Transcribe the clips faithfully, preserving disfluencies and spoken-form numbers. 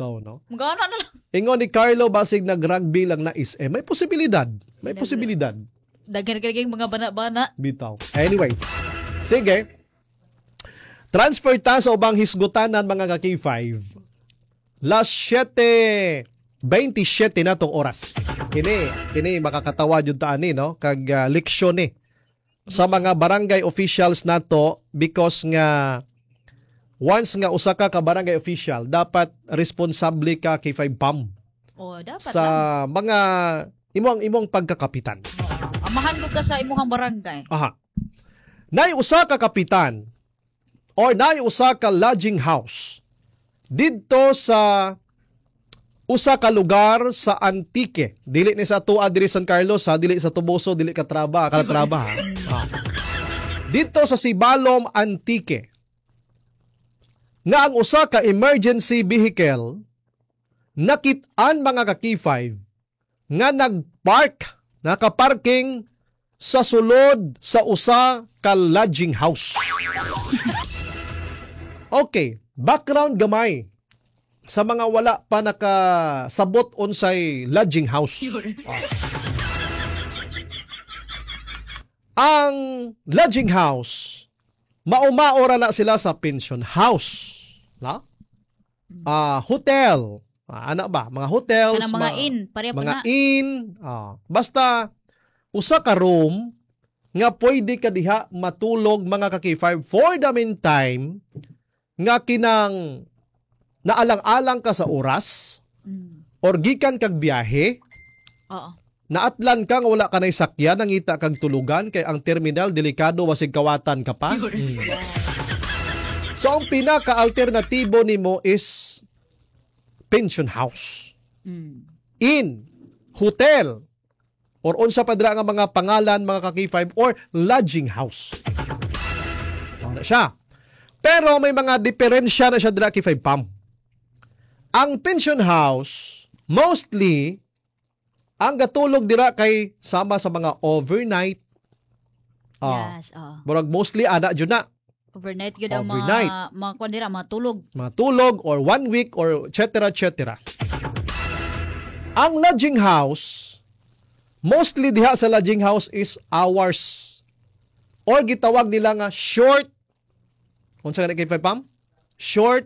Bitaw, no? Magana na lang. Ingon ni Carlo, basig nag-rugby lang na is eh. May posibilidad. May posibilidad. Daghan kaging mga bana-bana. Bitaw. Anyways. Sige. Transfer ta sa ubang hisgutanan mga ka-K five. Last seven twenty-seven na tong oras. Kini, kini makakatawa jud ta ani, no? Kag uh, leksyon ni sa mga barangay officials nato because nga once nga usa ka ka barangay official, dapat responsable ka K five P A M. Oh, dapat sa lang. mga imong imong pagkakapitan. Oh, amahan ko ka sa imuhang barangay. Aha. Nay usa ka kapitan or nay usa ka lodging house didto sa usa ka lugar sa Antique. Dili ni sa tuwa diri San Carlos, ha, dili sa Tuboso, dili ka traba, Calatrava. Ha? Ah. Dito sa Sibalom, Antique. Nga ang usa ka emergency vehicle nakit-an mga ka-K five nga nagpark, nakaparking sa sulod sa usa ka lodging house. Okay, background gamay sa mga wala pa nakasabot unsay lodging house. Ah. Ang lodging house, maumaora na sila sa pension house. Na? Ah, hotel. Ah, ano ba? Mga hotels, Kanang mga inn, pareha pa mga na. inn. Ah, basta usa ka room nga pwede ka diha matulog mga ka-K five for the meantime nga kinang naalang-alang ka sa oras Mm. or gikan kag biyahe, Oo. naatlan ka nga wala ka nay sakyan, nangita kag tulugan kay ang terminal delikado wasig kawatan ka pa. Mm. So ang pinaka-alternatibo nimo is pension house, Mm. inn, hotel, or unsa pa dira nga mga pangalan mga ka-K five or lodging house. Ano siya? Pero may mga diferensya na siya dira K five P A M. Ang pension house, mostly, ang gatulog dira kay sama sa mga overnight. Ah, Yes, oo. murag mostly ana jud na. Overnight yun ang Overnight. mga, mga kwan dira, mga tulog. Mga tulog or one week or et cetera et cetera. Ang lodging house, mostly diha sa lodging house is hours. Or gitawag nila nga short. Unsa nga kay K five P A M? Short.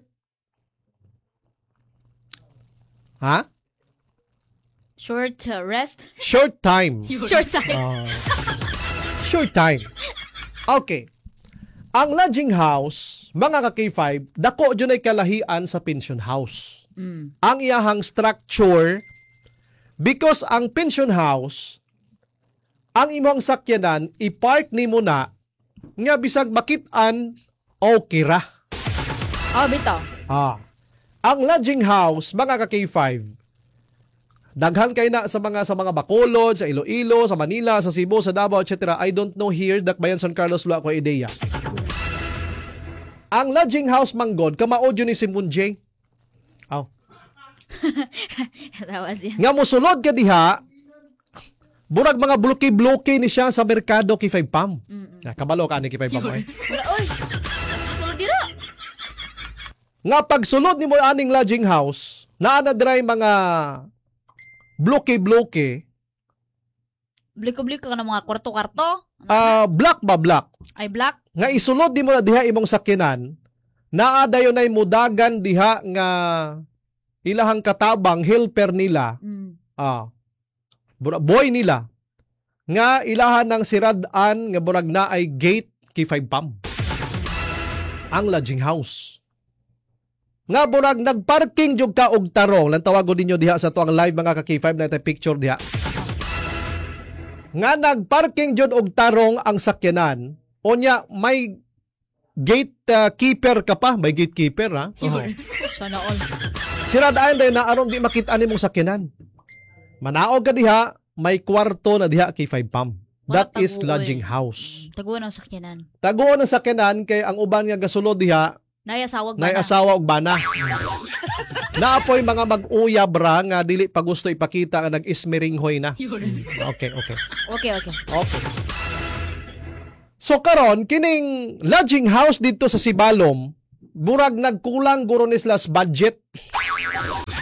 Ha? Short uh, rest. Short time. Short time. Ah, short time. Okay. Ang lodging house, mga ka-K five, dako dyan ay kalahian sa pension house. Mm. Ang iyahang structure, because ang pension house, ang imong sakyanan, i-park ni mo na, nga bisag makitaan, okay ra. Oh, bitaw. Ah. Ang lodging house, mga ka-K five, daghan kay na sa mga sa mga Bacolod, sa Iloilo, sa Manila, sa Cebu, sa Davao, et cetera. I don't know here, Dakbayan, San Carlos, wala ko ideya. Ang lodging house manggod, kamao yun ni Simon J. Oh. Tawa siya. Nga mosulod ka diha, burag mga bluki-bluki ni siya sa merkado K five P A M. Na kabalo ka ni K five P A M. Eh. Wala, oy. Sulod dira. Nga pagsulod ni mo aning lodging house, naa na dry mga bluki-bluki, Bliko-bliko ka ng mga kwarto-kwarto. ah black ba black? Ay, black. Nga isulod di mo na diha imong sakyanan, naa dayon ay mudagan diha nga ilahang katabang helper nila, Mm. ah bura- boy nila, nga ilahan ng siradan nga burag na ay gate K five P A M. Ang lodging house. Nga burag nagparking jud ka og tarong, lang tawagon ninyo diha sa tuang live mga ka-K five na tay picture diha. Nga nagparking jud og tarong ang sakyanan, onya may gate uh, keeper ka pa, may gatekeeper ha. Uh-huh. Sana all. Siradaan dayon na aron di makita nimong sakyanan. Manaog ka diha, may kwarto na diha K five P A M. That Mga is taguoy. lodging house. Taguan ang sakyanan. Taguon ang sakyanan kay ang uban nga gasulod diha Nayasawag ba nay na? asawa og bana. Naapoy mga mag-uyab ra nga dili pa gusto ipakita nga nag-ismeringhoy na. Okay, okay. Okay, okay. Okay. So karon kining lodging house dito sa Sibalom, burag nagkulang guro ni slas budget.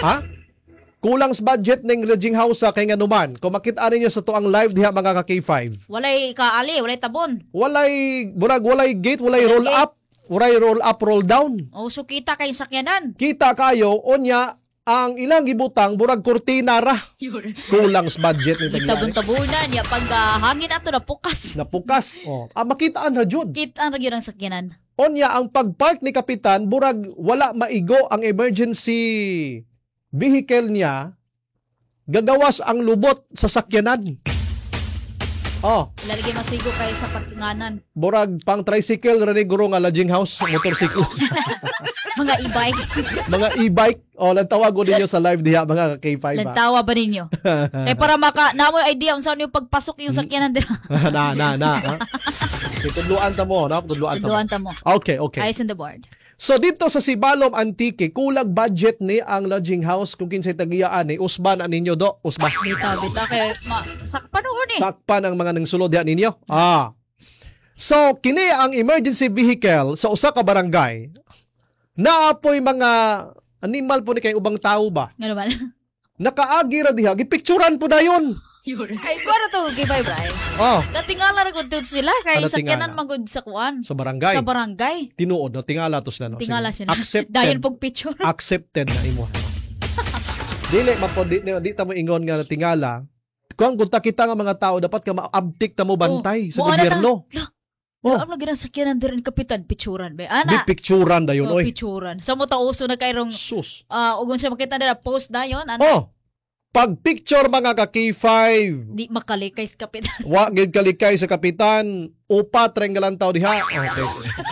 Ha? Kulang sa budget ng lodging house sa kay nga numan. Kung makita ninyo sa tuang live diha mga ka K five. Walay kaali, walay tabon. Walay, burag walay gate, walay Walay roll gate. up, walay roll up, roll down. O, so kita kayong sakyanan. Kita kayo, onya, ang ilang gibutang, burag kurtina ra. Kulang sa budget ni Taglay. Tabon-tabunan, ya pag ah, hangin ato na pukas. Napukas. Oh. Ah, makitaan ra jud. Kita ang nagyan ang sakyanan. Onya, ang pagpark ni Kapitan, burag wala maigo ang emergency vehicle niya, gagawas ang lubot sa sakyanan. Oh, Ilalagay masigo kayo sa parkinganan. burag pang tricycle, rani guro nga lodging house, motorcycle. Mga e-bike. Mga e-bike. O, nagtawag ko ninyo sa live diha, mga K five. ha? Nagtawa ba ninyo? Eh para maka, na mo idea kung saan yung pagpasok yung sakyanan dira. na, na, na. ha? Tutuluan ta mo, no? Tutuluan ta mo. Tuduan ta mo. Okay, okay. Eyes on the board. So dito sa Sibalom Antique, kulag budget ni ang lodging house kung kinsay tagiyaan ni Usban an ninyo do, Usban. Bita, bita. Kaya, ma, sak, panuon eh. Sakpan ang mga nangsulod diha ninyo. Ah. So kini ang emergency vehicle sa usa ka barangay. Naapoy mga animal po ni kay ubang tao ba? Nga naman. Nakaagi ra diha, gipicturan po dayon. Ay, ko na to, gibay, bray. Oh, Natingala na gud sila kay Ano sakyanan tingala? magud sa kuan. sa barangay. Sa barangay. Tinuod na tingala to sila no. Tingala Sige. sila. Accepted. Dahil pag picture. Accepted na imo. Dili mapo di, di, di ta mo ingon nga na tingala. Kung kunta kita nga mga tao dapat ka maabtik ta mo bantay sa mo ana ta. gobyerno. Oh. Oh. Ano lagi sakyanan din kapitan picturan ba? Di Ana. picturan dayon Oh, oy. picturan. Sa mo ta uso na kayrong Sus. ah uh, ugon siya makita nila post na yon. Ano? Oh. Pag picture mga ka K five, Di makalikay sa kapitan. wa gid kalikay sa kapitan, upat renggalan tao diha. Okay.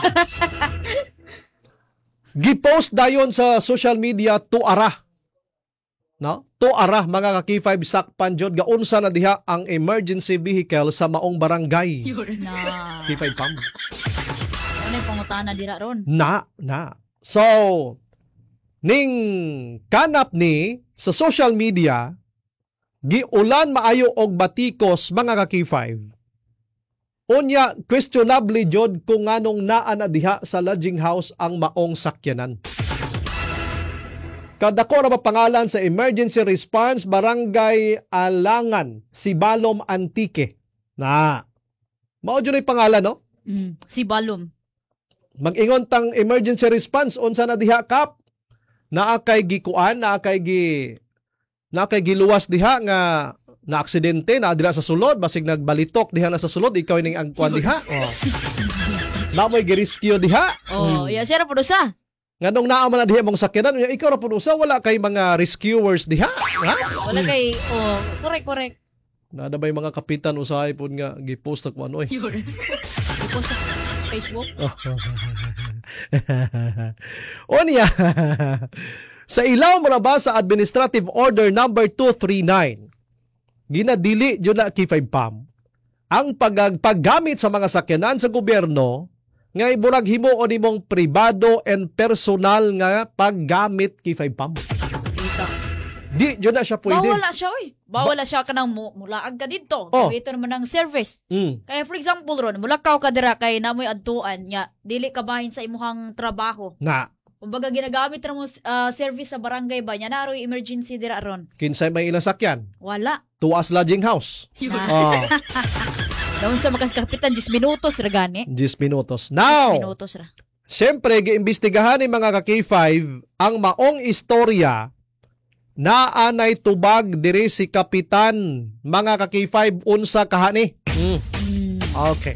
Gipost dayon sa social media to ara. No? To ara mga ka K five sakpan jud gaunsa na diha ang emergency vehicle sa maong barangay. Na. K five pam. Ano yung pangutana dira ron? Na, na. So, ning kanap ni sa social media, giulan maayo og batikos mga ka K five. Unya, questionable jud kung nganong naa na diha sa lodging house ang maong sakyanan. Kadako ra ba pangalan sa Emergency Response Barangay Alangan, Sibalom Antique. Na. Mao jud ay pangalan no? Mm, si Balum. Mag-ingon tang emergency response unsa na diha kap? Naa kay gikuan, naa kay gi naa kay giluwas diha nga na aksidente na dira sa sulod basig nagbalitok diha na sa sulod ikaw ning ang kuan diha. Oh. Na mo'y gi-rescue diha. Oh, Hmm. ya siya ra pud usa. Nganong naa man na diha mong sakyanan, unya, ikaw ra pud usa wala kay mga rescuers diha. Ha? Wala kay oh, correct correct. Nada bay mga kapitan usahay pud nga gi-post ak ano eh. Ito sa Facebook. Onya. Sa ilaw mo na ba sa Administrative Order number two thirty-nine, ginadili dyan na K five Pam ang pag paggamit sa mga sakyanan sa gobyerno nga iburag himuon nimong pribado and personal nga paggamit K five Pam. Dito. Di dyan na siya pwede. Bawal na siya oy. Bawal na siya kanang mu- mulaag ka dito. Oh. Ito naman ang service. Mm. Kaya for example ron, mulakaw ka dira kay namoy adtuan nya, dili ka bahin sa imuhang trabaho. Na, Kumbaga ginagamit ra mo ah, service sa barangay ba nya naroy emergency dira ron. kinsay may ilang sakyan. Wala. Tuwas lodging house. Na. Oh, Dayon sa makas kapitan just minutos ra gani. ten minutos. Now, Minutos ra. siyempre, giimbestigahan ni mga ka K five ang maong istorya na anay tubag diri si Kapitan mga ka K five unsa kahani. Mm. Mm. Okay.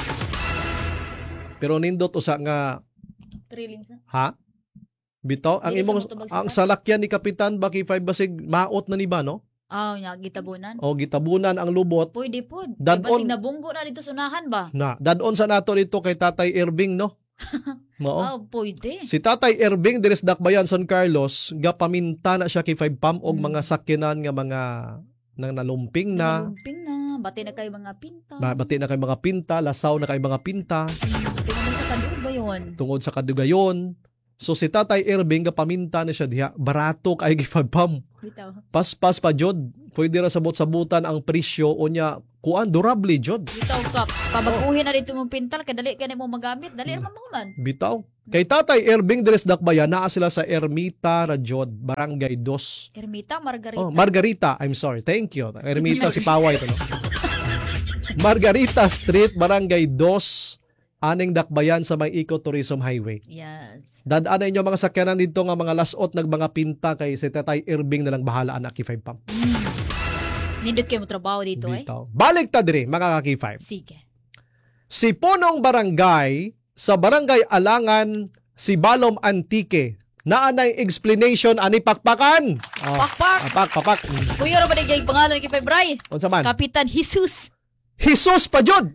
Pero nindot usa nga Thrilling sa. ha? Bitaw ang Dili sa imong motubag ang sa- salakyan ni Kapitan ba K five basig maot na ni ba no? Aw nya gitabunan. O gitabunan ang lubot Pwede pod. Dadon- Basig nabunggo na dito sunahan ba? na dadon sa nato dito kay Tatay Irving no. Mao. Ah, pwede. Si Tatay Irving diri sa Dakbayan San Carlos gapaminta na siya kay five Pam og Hmm. mga sakyanan nga mga nang nalumping na, Nalumping na. Bati na kay mga pinta. na bati na kay mga pinta, lasaw na kay mga pinta Tingnan mo sa kadug ba yun? tungod sa kadugayon. So si Tatay Irving gapaminta na siya diha, barato kay kay five Pam. Bitaw. Paspas pa jud. Pwede ra sabot-sabutan ang presyo o niya kuan durable jud. Bitaw kap. Pabaguhin na dito mong pintal kay dali kani mo magamit, dali ra mamuman. Bitaw. Kay Tatay Erbing Dres Dakbayan naa sila sa Ermita Rajod, Barangay dos. Ermita Margarita. Oh, Margarita. I'm sorry. Thank you. Ermita si Paway to no. Margarita Street, Barangay dos, aning Dakbayan sa may Eco-Tourism Highway. Yes. Dadaan na inyo mga sakyanan dito nga mga lasot nag mga pinta kay si Tatay Erbing na lang bahala ang Aki five pump. Nindot kayo mo trabaho dito eh. Bitaw. Balik ta dire mga Aki five. Sige. Si punong barangay sa Barangay Alangan, si Balom Antique, naanay explanation ani pakpakan. Oh, Pakpak. papak, papak. Kuya ra ba ni pangalan kay Febray? Unsa man? Kapitan Jesus. Jesus pa jud.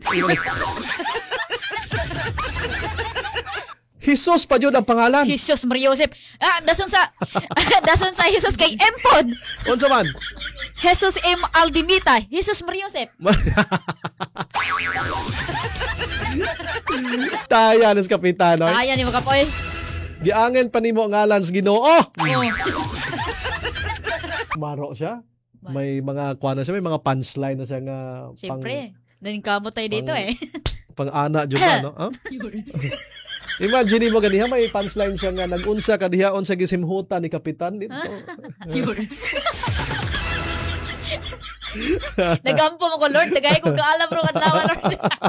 Jesus pa jud ang pangalan. Jesus Maria Joseph. Ah, dason sa dason sa Jesus kay Empod. Unsa man? Jesus M. Aldimita. Jesus Maria Joseph. Taya nos kapitano. Kaya ni mga kapoy. Giangen pa nimo ang ngalan sa Ginoo. Oh. Maro siya. May mga kuana siya, may mga punchline na siya nga Siyempre. Daning kamot tayo dito pang- eh. pang-ana jud ba, no? Huh? Imagine mo ganiha may punchline siya nga nag-unsa kadiha unsa gisimhutan ni kapitan dito. Nagampo mo ko Lord, tagay ko kaalam ro kadlaw Lord.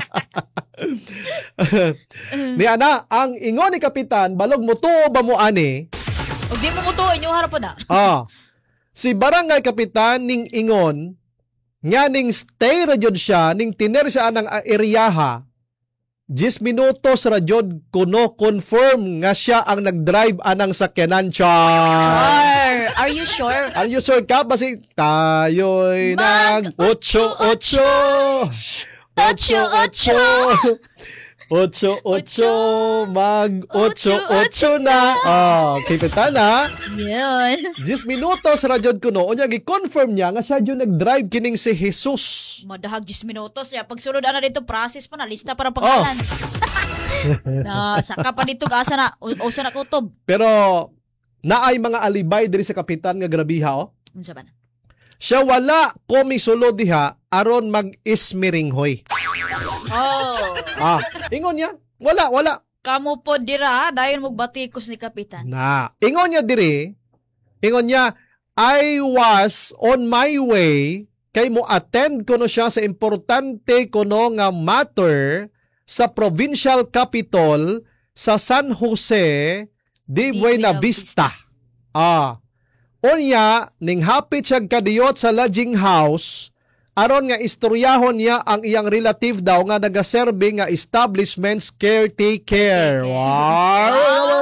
Ni ana ang ingon ni kapitan balog mo to ba mo ani? Og di mo mutuo inyo harap na. Ah. Si barangay kapitan ning ingon nga ning stay ra jud siya ning tiner siya anang eryaha. ten minutos ra jud kuno confirm nga siya ang nag-drive anang sakyanan siya. Are, are you sure? Are you sure ka? Basi tayo'y nag otso otso. Otso otso. Otso otso. Mag otso otso na. Ah, kapitan na. Yun. ten minutos ra jud kuno. Unya gi-confirm niya nga siya jud nag-drive kining si Jesus. Madahag ten minutos ya. Pagsulod ana dito process pa na lista para pangalan. na saka pa dito asa na usa na kutob. Pero naay mga alibay diri sa kapitan nga grabiha oh. Unsa ba na? Siya wala komisulo diha aron mag-ismiringhoy. Oh. Ah, ingon niya, wala, wala. Kamo po dira dayon mo batikos ni kapitan. Na, ingon niya diri, ingon niya, I was on my way kay mo attend kuno siya sa importante kuno nga matter sa provincial capital sa San Jose de Buena Vista. Ah. Unya, ning hapit siya kadiyot sa lodging house aron nga istoryahon niya ang iyang relative daw nga nagaserbe nga establishment's caretaker. Wow!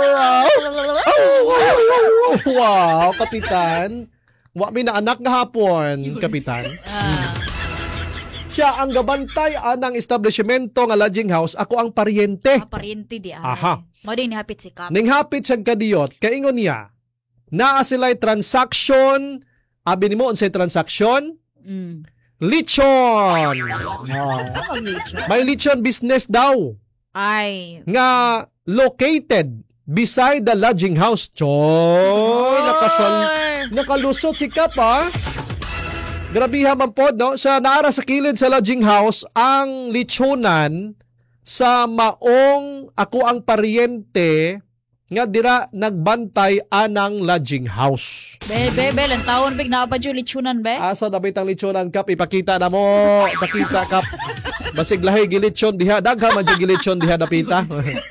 Wow, kapitan. Wa mi na anak nga hapon, kapitan. Ah. Siya ang gabantay anang establishmento nga lodging house, ako ang paryente. Paryente di ay. Aha. Mo din hapit si Kap. Ning hapit siya kadiyot, kaingon niya, naa sila'y transaction, abi nimo unsay transaction? Mm. Lechon. Ang lechon. May lechon business daw Ay. nga located beside the lodging house. Choy, nakasal, nakalusot si Kapa. Grabiha man po, no? Sa naara sa kilid sa lodging house, ang lechonan sa maong ako ang paryente nga dira nagbantay anang lodging house. Be, be, be, lang taon big na ba yung lechonan, be? Asa dabay tang lechonan kap ipakita na mo, pakita kap. Basig lahi gilechon diha, dagha man jud gilechon diha dapita.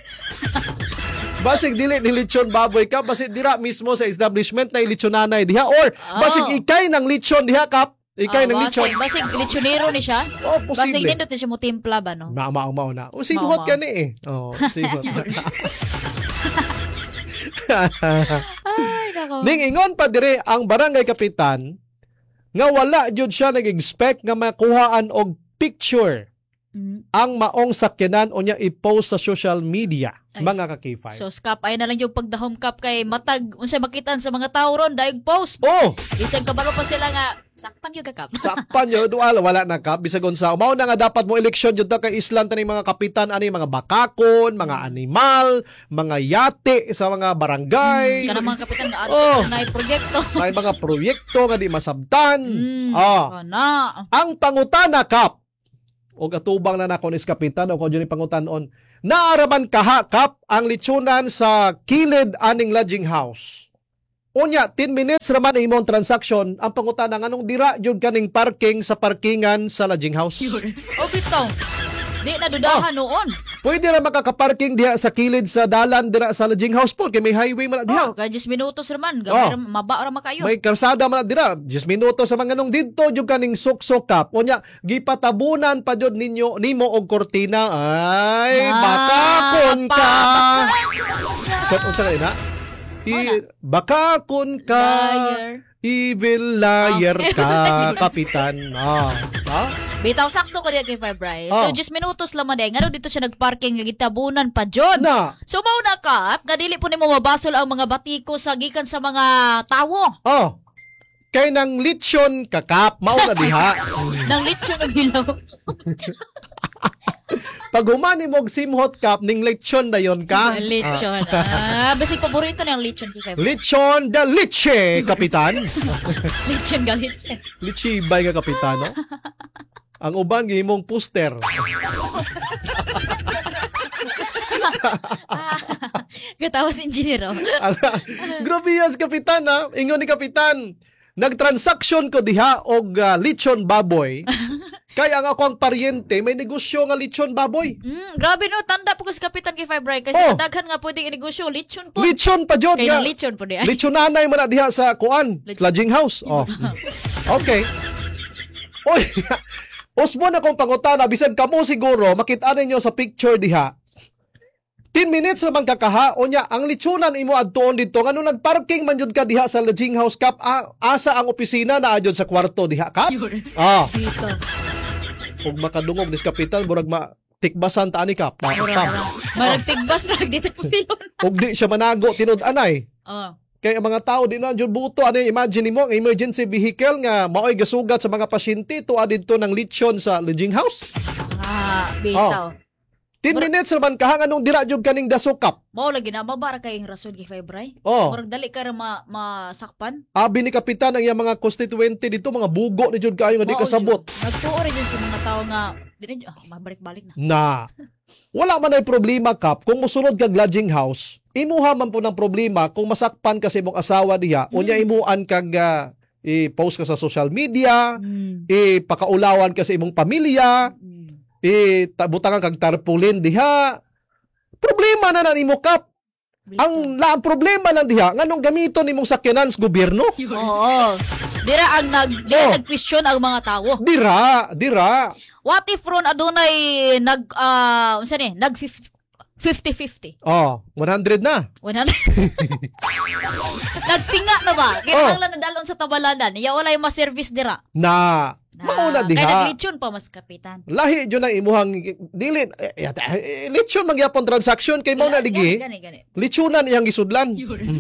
Basig dili ni lechon baboy kap, basig dira mismo sa establishment na lechonanay diha or basig Oh. ikay ng lechon diha kap. Ikay ng lechon. Basig, basig lechonero ni siya. Oh, Basig posible. nindot na siya mo timpla ba, no? Maamaw mao na. O sibhot Mao-mao. ka ni eh. Oh, sibhot. Ay, nako. Ning ingon pa dire ang barangay kapitan nga wala jud siya nag-expect nga makuhaan og picture Mm. ang maong sakyanan o niya i-post sa social media, Ay. mga ka-K five. So, skap, ay na lang yung pagdahom kap kay matag, unsay makitaan sa mga tao ron, dahil post. Oh! Isang kabalo pa sila nga, Sakpan yung kakap. Sakpan yun, wala, wala na kap. Bisag unsa. Mao na nga dapat mo eleksyon yun kay islan tani mga kapitan, ani mga bakakon, mga animal, mga yate sa mga barangay. Kana mga kapitan nga Oh. na proyekto. May mga proyekto nga di masabtan. Mm, Ah. kana. Ang pangutana kap. O atubang na nako ni kapitan o ko ni pangutanon. Naaraman kaha kap ang litsunan sa kilid aning lodging house. Unya, ten minutes raman imong transaction, ang pangutana nganong dira jud kaning parking sa parkingan sa lodging house. O bitaw. Di na dudahan noon. Pwede ra makakaparking diha sa kilid sa dalan dira sa lodging house po kay may highway man na diha. Oh, kaya just minutos raman. Oh. Gamay ra maba ra makayo. May karsada man na dira. Just minuto sa mga nung didto jud kaning suksok kap. Unya, gipatabunan pa jud ninyo nimo og kortina. Ay, Ah, bakakon ka. pa- Kat unsa kanina? I, bakakon ka. Liar. Evil liar ka, kapitan. Ah, ha? Bitaw sakto ko diya kay February. Oh. So just minutos lamang day. Ngano dito siya nagparking nga gitabunan pa jud. Na. So mao na kap, nga dili po nimo mabasol ang mga batiko sa gikan sa mga tawo. Oh. Kay nang litsyon kakap, mao na diha. Nang litsyon ang hilaw. Pag humani mo og simhot kap ning lechon dayon ka. Litsyon. Ah, basig paborito na yung litsyon kay February. Lechon de leche, kapitan. Litsyon ga litsyon. Lichibay ka, kapitano. Ang uban, gihimong puster. Gatawa si engineer. Oh. Grabe yas, kapitan, ha? Ingon ni kapitan, nagtransaksyon ko diha og uh, lechon baboy. Kaya ang ako ang paryente, may negosyo nga lechon baboy. Mm, grabe no, tanda po ko sa kapitan kay February kasi Oh. daghan nga pwedeng inegosyo litsyon po. Lechon pa jud Kaya nga. litsyon po di ay. Lechonanay man na diha sa kuan, Lechon. lodging house. Oh. Okay. Oy. Usbo na kong pangutana, bisag kamo siguro makita ninyo sa picture diha. ten minutes naman kakaha, o niya, ang litsunan imo adtoon dito, ngano nagparking man jud ka diha sa lodging house kap, a, asa ang opisina na adjud sa kwarto diha kap? Ah, Dito. kung makadungog dis kapitan, burag ma tikbasan ta ani kap. Ah, Mura kap. na. Marag tigbas na dito po silon. Ug di siya manago tinud-anay. Oh. Kaya ang mga tao di na jud buto, ano imagine mo, ang emergency vehicle nga maoy gasugat sa mga pasyente tuwa didto ng litsyon sa lodging house. Ah, bitaw. ten minutes naman kahang anong dira jud kaning dasokap. Mao lagi na mabara kay rason kay February. Oh. Murag dali ka ra ma masakpan. Abi ni kapitan ang iyang mga constituente dito, mga bugo ni jud kayo nga di Mao kasabot. jud. Nagtuo rin yun sa mga tao nga dili ah, mabalik-balik na. Na wala man ay problema kap kung musunod kag lodging house. Imuha man po ng problema kung masakpan kasi mong asawa diha, unya imuan kag uh, i-post ka sa social media, Mm. ipakaulawan ka sa imong pamilya, Mm. ibutangan kag tarpaulin diha. Problema na na nimo kap. Ang laang problema lang diha nganong gamiton nimong sakyanan sa gobyerno. Oo. Dira ang nag dira Oh. nag-question ang mga tawo. Dira, dira. What if ron adunay nag ah unsa ni nag fifty-fifty. Oh, one hundred na. one hundred. Nagtinga na ba? Kaya Oh. lang nadalon sa tabalanan. Iya wala yung ma-service dira. Na mauna Kaya diha. naglitsyon pa mas kapitan. Lahi jud ang imuhang dili eh, eh, lechon magyapon transaction kay mao na digi. Gani gani. Lechonan iyang gisudlan.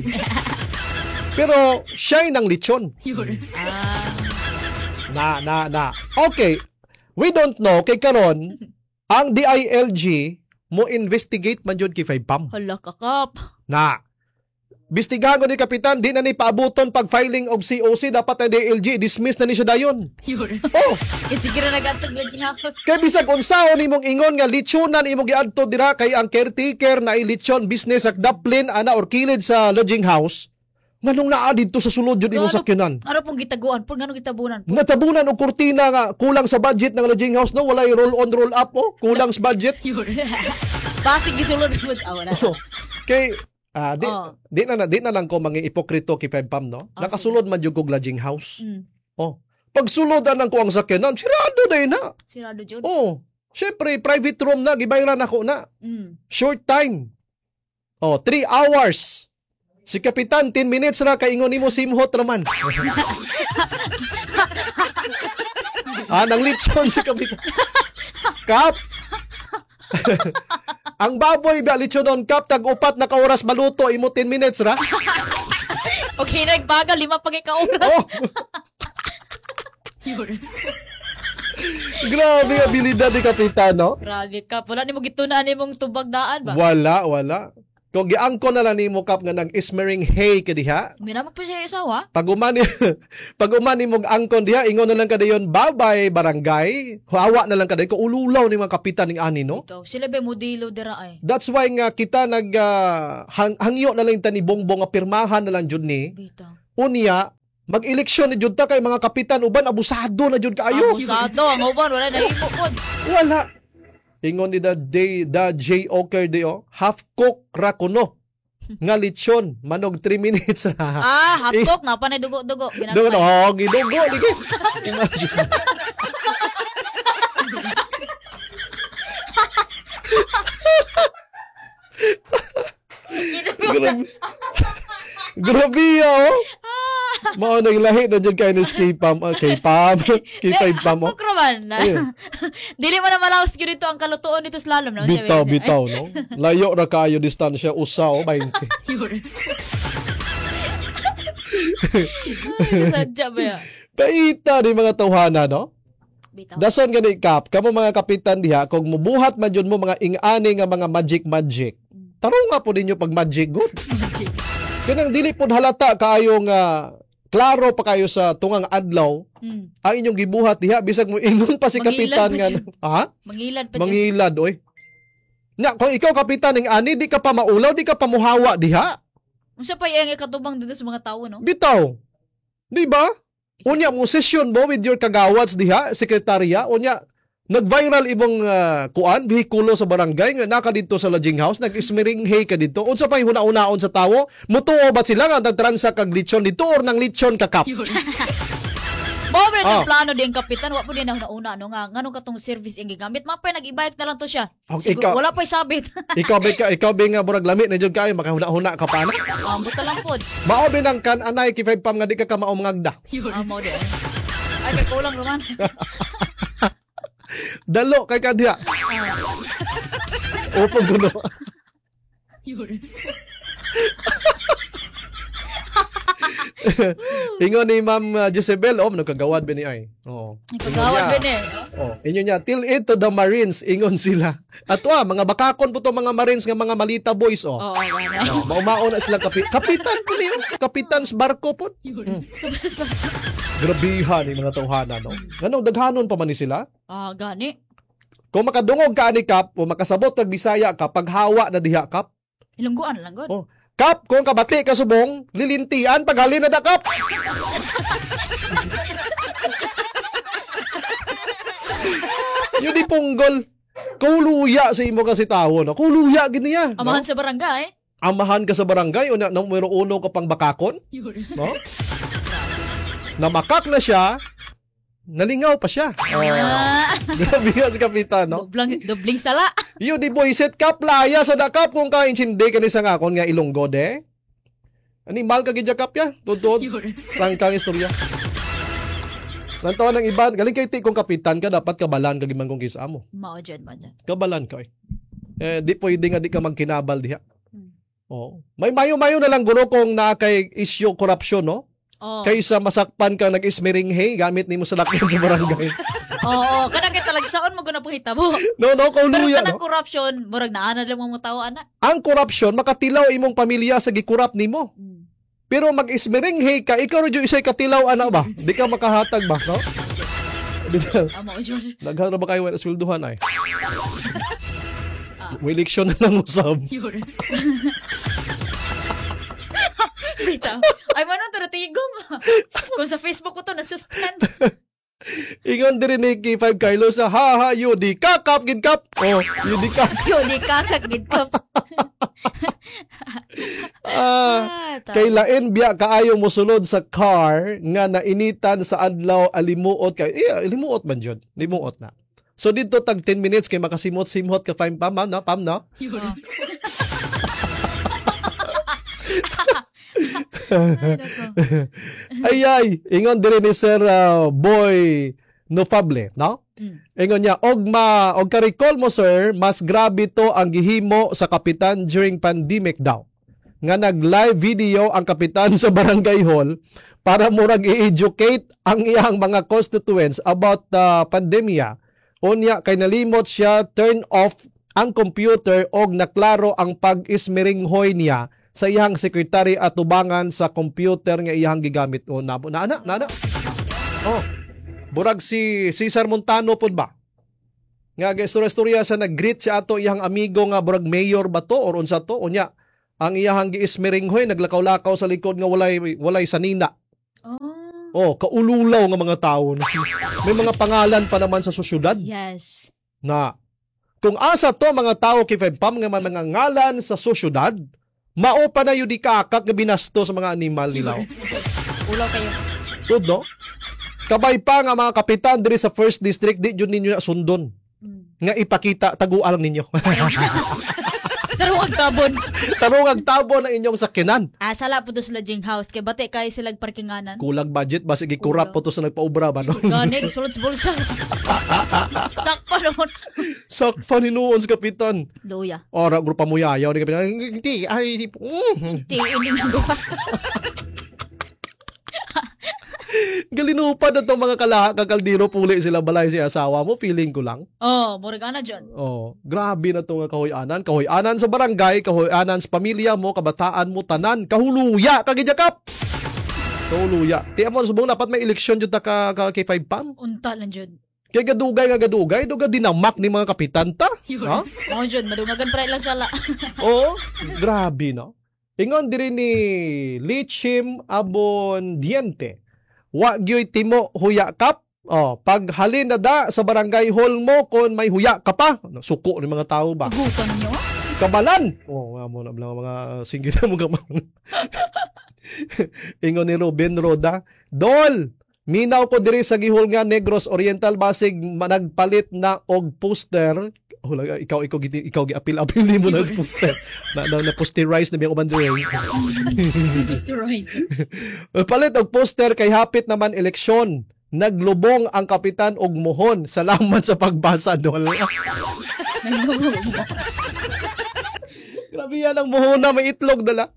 Pero siya nang lechon. Ah, Na na na. Okay. We don't know kay karon ang D I L G mo investigate man jud kay five pam. hala kakap. Na bistigahan ko ni kapitan, di na ni paabuton pag filing of C O C, dapat ang D I L G dismiss na ni siya dayon. Oh, Eh sige ra nagatog lodging house. kay bisag unsaon nimong ingon nga litsunan imong giadto dira kay ang caretaker na ilitsyon business ak daplin ana or kilid sa lodging house. Nganong naa didto sa sulod jud imong Ano- sakyanan? Ano pong gitaguan? Pur ngano gitabunan? Natabunan og kurtina nga kulang sa budget ng lodging house no, walay roll on roll up oh, kulang sa budget. Basi gisulod mo ah, wala. Oh, kay ah, di, Oh. di na na di na lang ko mga ipokrito kay five pam no. Oh, Nakasulod man jud kog lodging house. Mm. Oh. Pag sulodan ang ko ang sakyanan, sirado day na. Sirado jud. Oh. Syempre private room na gibayaran ako na. Mm. Short time. Oh, three hours. Si kapitan ten minutes ra kaingon nimo simhot raman. ah, nang litson si kapitan. Kap. Ang baboy ba litsonon kap tag upat na ka oras maluto imo ten minutes ra. Okay, nagbaga lima pag ikaw. Oh. Grabe ang abilidad ni kapitan, no? Grabe ka. Wala ni mo gitunaan ni mong tubagdaan ba? Wala, wala. Kung giangko na lang ni mo kap nga nag-ismering hay ka diha, Minamak pa siya isawa. pag umani pag umani mo angkon diha, ingon na lang kada yon, bye-bye barangay. Hawa na lang kada ko ululaw ni mga kapitan ning ani, no? Ito, sila ba modelo dira ay? That's why nga kita nag ah, hang, hangyo na lang ta ni Bongbong nga pirmahan na lang jud ni. Bitaw. Unya mag-eleksyon ni jud ta kay mga kapitan uban abusado na jud kaayo. Abusado, ang uban, wala na himo pod. Wala. Ingon ni da J, da J. Oker di o, half cook rakuno. Nga lechon, manog three minutes na. Ah, haptok na pa na dugo-dugo. Doon, oh, gidugo. Ligi. Grabe. Grabe, oh. Mao nang lahi na dyan kayo ni K-Pam. Ah, K-Pam. K-five Pam. Oh. Haptok raman. Ayun. Dili mo na malawas gyud dito ang kalutuon dito slalom no. Bitaw, bitaw, no? Layo na kayo distansya. Usa, oh, twenty. Sadya ba ya? Kaita ni mga tawhana, no? Bitaw. Dason gani kap, kamo mga kapitan diha, kung mubuhat man yun mo mga ingani nga mga magic-magic, tarong nga po ninyo pag magic good. Kanang dili pod halata kaayo nga klaro pa kayo sa tungang adlaw Mm. ang inyong gibuhat diha bisag mo ingon pa si Mangilad kapitan pa nga siya. ha Mangilad pa siya. mangilad oy nya kung ikaw kapitan ning ani di ka pa maulaw di ka pa muhawa diha Unsa pa yang katubang dito sa mga tawo no? bitaw di ba unya mo session mo with your kagawats diha sekretarya unya nag-viral ibong uh, kuan bihikulo sa barangay nga naka dito sa lodging house nag-ismering hay ka dito unsa pa huna-unaon sa tawo mutuo ba sila nga nagtransa kag lechon dito or nang lechon kakap Mo ba Ah. itong plano din kapitan wa po din na una ano nga ngano katong service ang gigamit mapay nag-ibike na lang to siya. Oh, Siguro, ikaw- wala pa sabit. ikaw ba ka ikaw ba nga burag lami na jud kayo makahuna-huna ka pa na Ah, buta lang pod. mao binang kan anay ki five pam nga di ka ka maumngagda Ah, mo din. Ay kay kulang naman. dalo kay kadya opo guno ingon ni Ma'am uh, Jezebel oh nagkagawad ba ni ay oh Pagawad din eh. oh inyo niya till it to the Marines ingon sila atwa mga bakakon po to mga Marines nga mga malita boys oh Oo, wala. oh, maumao na sila kapi kapitan po niyo kapitan's barko po hmm. grabihan ni mga tawhana no ganong daghanon pa man ni sila Ah, gani. kung makadungog ka ni Kap o makasabot kag Bisaya ka paghawa na diha Kap Ilungguan lang gud. oh Kap kung kabati ka subong lilintian paghalin na da Kap yun di punggol kuluya sa imo kasi tawo no kuluya gini ya no? Amahan sa barangay. Amahan ka sa barangay o na numero uno ka pang bakakon no namakak na siya nalingaw pa siya oh. Ah, Grabe nga si kapitan no doblang dobling sala. yun di boy set ka playa sa dakap kung ka-insindi ka ni sa ngakon nga ilunggo de animal ka gidya kap ya tutod rangkang istorya Nantawan ng iban, galing kay ti kung kapitan ka, dapat kabalan ka gimang kong kisa mo. Mao jud man jud. Kabalan ka eh. Eh, di pwede nga di ka magkinabal diha. Hmm. Oo. May mayo-mayo na lang guro kung na kay issue corruption, no? Oh. Kaysa masakpan ka nag-ismering hay, gamit ni mo sa lakyan sa barangay. Oo, kada kay talag saon mo guna pahitabo. no, no, Pero kauluya, kanang no? corruption, murag naana lang mo tawo ana. Ang corruption, makatilaw imong pamilya sa gikurap nimo. Pero mag-ismering hay ka, ikaw rin isay katilaw, ana ba? Di ka makahatag ba, no? Amo jud. Naghara ba kayo na swelduhan ay? May eleksyon na lang usab. Sita. Ay man to tigom. Kung sa Facebook ko to na suspend. Ingon diri ni K five Carlos sa ha ha yo di kakap gid kap. Oh, yo di kap. Yo di kakak gid ko. Ah, kay lain biya kaayo mosulod sa car nga nainitan sa adlaw alimuot kay eh, alimuot man jud. Limuot na. So dito tag ten minutes kay makasimot-simot ka fine pam na pam na. ay ay ingon diri ni Sir uh, Boy Nofable, no? Mm. Ingon niya, og ma og ka-recall mo sir, mas grabe to ang gihimo sa kapitan during pandemic daw. Nga nag-live video ang kapitan sa barangay hall para murag i-educate ang iyang mga constituents about the pandemya. Unya kay nalimot siya turn off ang computer og naklaro ang pag-ismiringhoy niya sa iyang sekretary at tubangan sa computer nga iyang gigamit. O na na na na. Oh. Burag si Cesar Montano pud ba? Nga gistorya-storya sa nag-greet siya ato iyang amigo nga burag mayor ba to or unsa to? Unya ang iyang giismiringhoy naglakaw-lakaw sa likod nga walay walay sanina. Oh. Oh, kaululaw nga mga tao. May mga pangalan pa naman sa sosyudad Yes. na kung asa to mga tao kay Five Pam nga may mga ngalan sa sosyudad, mao pa na yun di kakak nga binasto sa mga animal nila. Ulaw kayo. Todo. Kabay pa nga mga kapitan diri sa first district, di yun ninyo na sundon. Mm. Nga ipakita, taguan lang ninyo. Pero wag tabon. Tarong ang tabo na inyong sakyanan. Ah, sala po to sila Jing House. Kaya bate kayo sila parkinganan. Kulang budget, ba sige kurap po to sa nagpaubra ba no? Gani, sulod sa bulsa. Sakpa naman. Sakpa ninuon sa kapitan. Luya. Ora, grupa mo yayaw ni kapitan. Hindi, ay, mm. Ti, hindi mo ba? Galinupad na itong mga kalaha kakaldiro puli sila balay si asawa mo, feeling ko lang. Oh, morgana dyan. Oh, grabe na itong kahoy-anan. Kahoy-anan sa barangay, kahoy-anan sa pamilya mo, kabataan mo, tanan, kahuluya, kagijakap. Kahuluya. Tiyan mo, subong dapat may eleksyon dyan ta ka, ka kay Five Pam. Unta lang dyan. Kaya gadugay nga gadugay, duga dinamak ni mga kapitan ta. Ha? Oo dyan, madungagan pa lang sala. Oo, grabe no. Ingon diri ni Lichim Abondiente. Wa gyoy timo huya kap. Oh, pag halin na da sa barangay hall mo kon may huya ka pa. Suko ni mga tao ba? Gutan nyo? Kabalan. Oh, nga mo na lang mga singgit mo gaman. Ingon ni Ruben Roda, Dol, minaw ko diri sa gihol nga Negros Oriental basig nagpalit na og poster. Oh, ikaw ikaw ikaw gi-apil-apil mo na sa poster. Na na, na posterize na biyang uban diri. Mister Rice. Palit og poster kay hapit naman eleksyon. Naglubong ang kapitan og mohon. Salamat sa pagbasa, Dol. Grabe yan ang mohon na may itlog dala.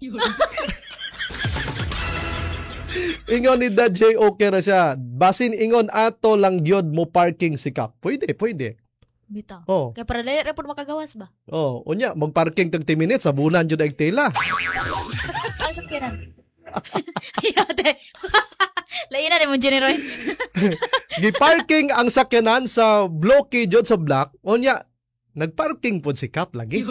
Ingon ni Dad J. Okay na siya. Basin ingon ato lang gyud mo parking sikap. Pwede, pwede. Bitaw. Oh. Kaya para dali po makagawas ba? Oh, unya mag-parking tag ten minutes sa bulan jud ag tela. Ay, sakyanan. Yate. Lain na ni mo, Generoy. Gi-parking ang sakyanan sa bloke jud sa block. Unya, nagparking pod sikap lagi.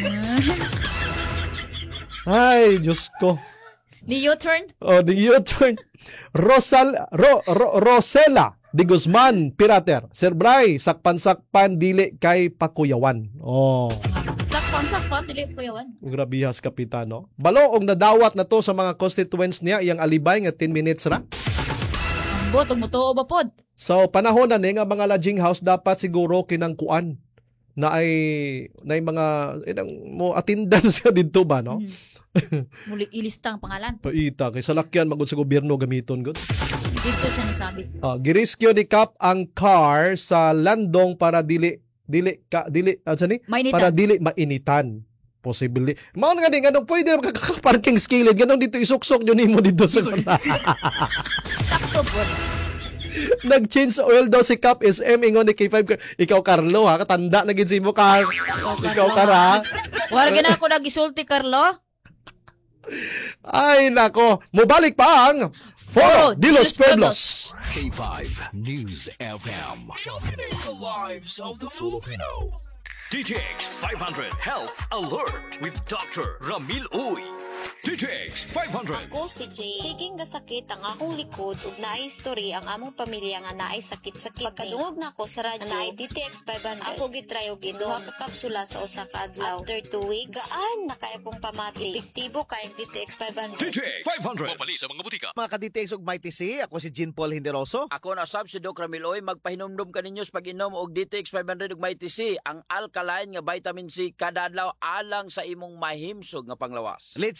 Ay, Diyos ko. Ni U-turn? Oh, the U-turn. Rosal, Ro, Ro, Rosela Di Guzman, Pirater. Sir Bray, sakpan-sakpan, dili kay pakuyawan. Oh. Sakpan, sakpan, dili ko yawan. Grabihas, Kapitano. Balo, og nadawat na to sa mga constituents niya, iyang alibay nga ten minutes ra. Ang botong mo to, ba pod? So, panahon na ni nga mga lodging house, dapat siguro kinang kuan na ay, na ay mga, inang, mo attendance ka dito ba, no? Hmm. Muli ilista ang pangalan. Paita, kay salakyan, magod sa gobyerno gamiton, good. Dito siya nasabi. Uh, giriskyo ni Kap ang car sa landong para dili dili ka dili ano ni Mainitan. para dili mainitan. Possibly. Mao nga ni ganong pwede na makaka-parking skilled ganong dito isuksok yun nimo dito sa kuna. Sakto po. Nag-change oil daw si Kap S M ingon ni K five. Ikaw Carlo ha, katanda na gid si mo car. Ikaw kara. Wala gina ako nagisulti, Carlo. Ay nako, mobalik pa ang Foro de los Pueblos. K five News F M. Championing the lives of the Filipino. D T X five hundred Health Alert with Doctor Ramil Uy. D T X five hundred. Ako si Jay. Siging gasakit ang akong likod ug naay history ang among pamilya nga naay sakit-sakit. Pagkadungog na ako sa radyo naay D T X five hundred. Ako gitry og duha ka kapsula sa usa ka adlaw. After two weeks, gaan na kay akong pamati. Epektibo kay ang D T X five hundred. D T X five hundred. Mapali sa mga butika. Mga ka-D T X ug Mighty C, ako si Jean Paul Hinderoso. Ako na sab si Doc Ramiloy, magpahinumdum ka ninyo sa pag-inom og D T X five hundred ug Mighty C, ang alkaline nga vitamin C kada adlaw alang sa imong mahimsog nga panglawas. Let's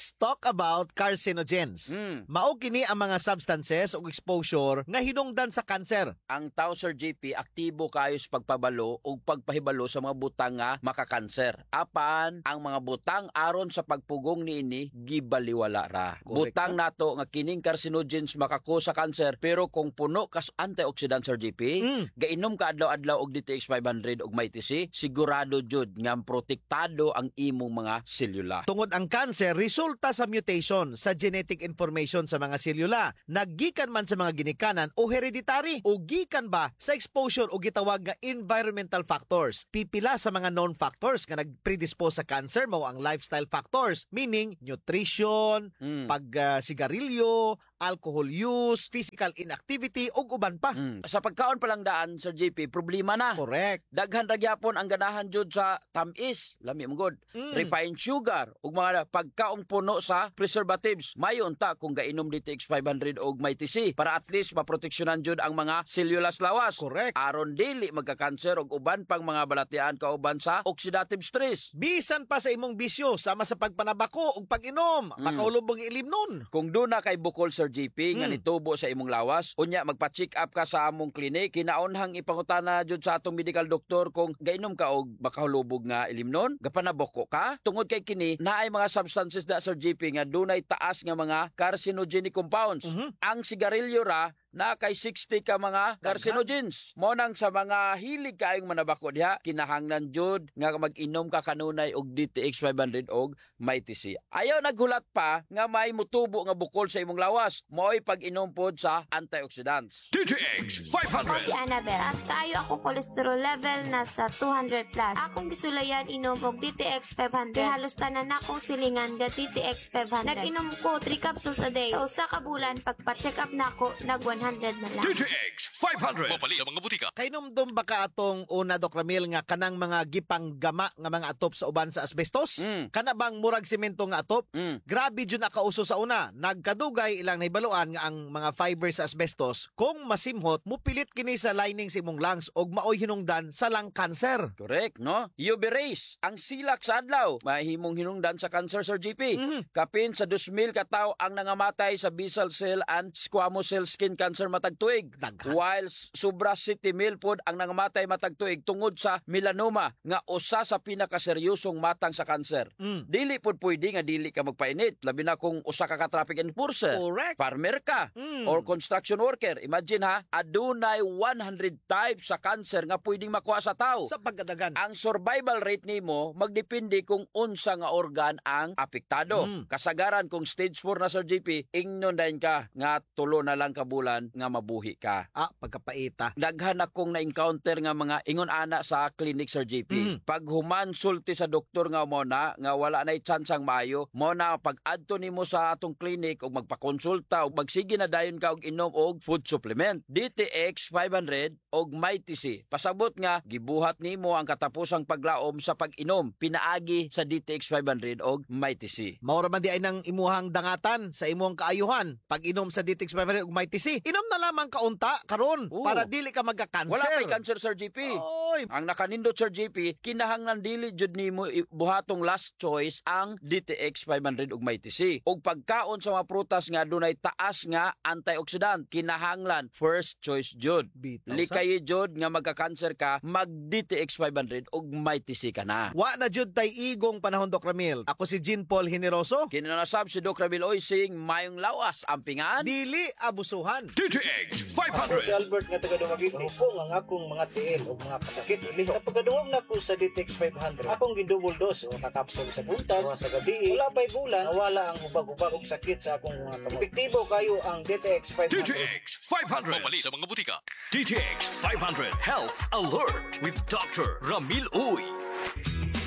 let's talk about carcinogens. Mm. Mao kini ang mga substances o exposure nga hinungdan sa cancer. Ang tao, Sir J P, aktibo kayo sa pagpabalo o pagpahibalo sa mga butang nga makakanser. Apan, ang mga butang aron sa pagpugong niini, gibaliwala ra. Correct. Butang nato nga kining carcinogens makako sa cancer, pero kung puno kas antioxidant, Sir J P, Mm. gainom ka adlaw-adlaw og D T X five hundred og may T C, sigurado jud nga protektado ang imong mga selula. Tungod ang cancer, resulta sa mutation sa genetic information sa mga selula. Naggikan man sa mga ginikanan o hereditary o gikan ba sa exposure o gitawag nga environmental factors. Pipila sa mga known factors nga nagpredispose sa cancer mao ang lifestyle factors, meaning nutrition, Mm. pag-sigarilyo, alcohol use, physical inactivity ug uban pa. Mm. Sa pagkaon pa lang daan, Sir J P, problema na. Correct. Daghan ra gyapon ang ganahan jud sa tamis, lami mo god. Mm. Refined sugar ug mga pagkaong puno sa preservatives. Mayo unta kung gainom D T X five hundred og may T C para at least maproteksyonan jud ang mga sellulas lawas. Correct. Aron dili magka-cancer og uban pang mga balatian kauban sa oxidative stress. Bisan pa sa imong bisyo sama sa pagpanabako ug pag-inom, Mm. makaulubong ilimnon. Kung duna kay bukol, Sir J P, nga Mm. nitubo sa imong lawas, unya magpa-check up ka sa among clinic, kinaunhang ipangutana jud sa atong medical doctor kung gainom ka og makahulubog nga ilimnon, gapanaboko ka. Tungod kay kini, naay mga substances da, Sir J P, nga dunay taas nga mga carcinogenic compounds. Mhm. Ang sigarilyo ra na kay sixty ka mga carcinogens. Mo nang sa mga hilig kaayong manabako diha, kinahanglan jud nga mag-inom ka kanunay og D T X five hundred og may T C. Ayaw naghulat pa nga may mutubo nga bukol sa imong lawas, mo'y pag-inom pod sa antioxidants. D T X five Ako hundred. si Annabelle. As kayo ako cholesterol level nasa two hundred plus. Akong gisulayan inom og D T X five hundred. Kaya halos tanan akong silingan ga D T X five hundred. Nag-inom ko three capsules a day. Sa usa ka bulan pagpa-check up nako nag one hundred na lang. D T X five hundred. Mapalit sa mga butika. Kainomdom ba ka atong una, Doc Ramil, nga kanang mga gipanggama nga mga atop sa uban sa asbestos? Mm. Kana bang murag semento nga atop? Mm. Grabe dyan nakauso sa una. Nagkadugay ilang nahibaluan nga ang mga fibers sa asbestos kung masimhot, mupilit kini sa lining sa imong lungs og maoy hinungdan sa lung cancer. Correct, no? U V rays, ang silak sa adlaw, mahimong hinungdan sa cancer, Sir G P. Mhm. Kapin sa two thousand kataw ang nangamatay sa basal cell and squamous cell skin cancer matag tuig. Daghan. While sobra city mil pod ang nangamatay matag tuig tungod sa melanoma nga usa sa pinakaseryosong matang sa cancer. Mm. Dili pod pwede nga dili ka magpainit, labi na kung usa ka ka traffic enforcer. Correct. Farmer ka Mm. or construction worker. Imagine ha, adunay one hundred types sa cancer nga pwedeng makuha sa tao. Sa pagkadagan. Ang survival rate nimo magdepende kung unsa nga organ ang apektado. Mm. Kasagaran kung stage four na, Sir J P, ingnon dayon ka nga tulo na lang ka bulan nga mabuhi ka. Ah, pagkapaita. Daghan akong na-encounter nga mga ingon ana sa clinic, Sir J P. Mhm. Pag human sulti sa doktor nga mo na nga wala na chance ang maayo, mo na pag adto nimo sa atong clinic og magpakonsulta og magsige na dayon ka og inom og food supplement. D T X five hundred og may T C. Pasabot nga gibuhat nimo ang katapusang paglaom sa pag-inom pinaagi sa D T X five hundred og may T C. Maura man di ay nang imuhang dangatan sa imuhang kaayuhan. Pag inom sa D T X five hundred ug may T C, inom na lamang kaunta karon Oo. para dili ka magka-cancer. Wala kay cancer, Sir J P. Oy, Ang nakanindot, Sir J P, kinahanglan dili jud nimo i- buhatong last choice ang D T X five hundred ug may T C. Og pagkaon sa mga prutas nga dunay taas nga antioxidant, kinahanglan first choice jud. bitaw sa- Likay jud nga magka-cancer ka, mag D T X five hundred ug may T C ka na. Wa na jud tay igong panahon, Doc Ramil. Ako si Jean Paul Generoso. Kinanasab si Doc Ramil Oysing, mayong lawas ampingan. Dili abusuhan. D T X five Ako hundred. si Albert nga taga Dumaguete. Mahupong ang akong mga tiil o mga pasakit liho. Sa pagkaduwag na ko sa D T X five hundred, akong gindouble dose o nakapsol sa buntag o sa gabi. Wala pa'y bulan, nawala ang ubag-ubag og sakit sa akong mga kamot. Epektibo kayo ang D T X five D T hundred. X five hundred. Mapalit sa mga butika. D T X five hundred Health Alert with Doctor Ramil Uy.